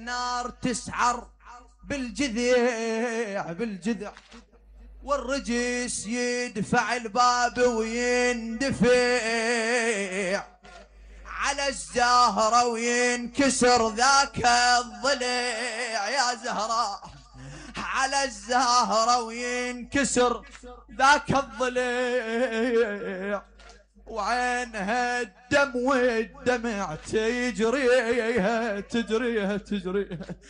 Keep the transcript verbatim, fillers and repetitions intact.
النار تسعر بالجذيع بالجذع، والرجس يدفع الباب ويندفع على الزهرة وينكسر ذاك الضلع. يا زهراء على الزهرة وينكسر ذاك الضلع، وعينها الدم والدمع تجريها تجريها تجريها